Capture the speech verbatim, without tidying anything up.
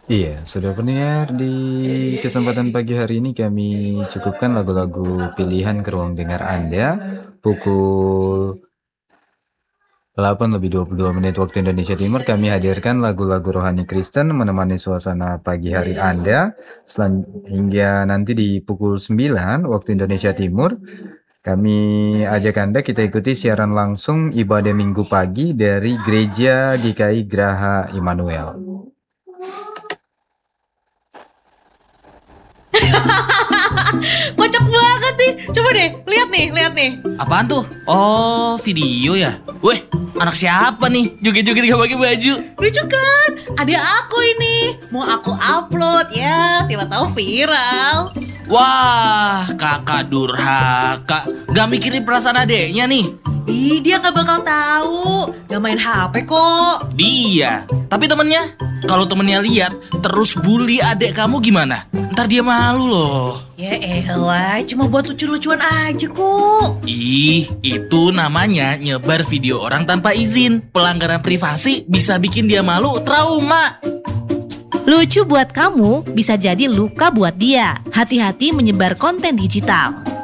Iya, sudah pendengar di kesempatan pagi hari ini kami cukupkan lagu-lagu pilihan ke ruang dengar Anda pukul delapan lebih dua puluh dua menit waktu Indonesia Timur. Kami hadirkan lagu-lagu rohani Kristen menemani suasana pagi hari Anda selan- hingga nanti di pukul sembilan waktu Indonesia Timur. Kami ajak Anda kita ikuti siaran langsung ibadah Minggu pagi dari Gereja G K I Graha Immanuel. Kocak banget nih. Coba deh, lihat nih, lihat nih. Apaan tuh? Oh, video ya? Weh, anak siapa nih? Joget-joget gak pakai baju. Lucu kan? Ada aku ini. Mau aku upload ya, siapa tahu viral. Wah, kakak durhaka. Gak mikirin perasaan adeknya nih. Ih, dia gak bakal tahu. Gak main H P kok. Dia. Tapi temennya, kalau temennya lihat terus bully adek kamu gimana? Ntar dia malu loh. Ya elah, cuma buat lucu-lucuan aja kok. Ih, itu namanya nyebar video orang tanpa izin. Pelanggaran privasi bisa bikin dia malu, trauma. Lucu buat kamu bisa jadi luka buat dia. Hati-hati menyebar konten digital.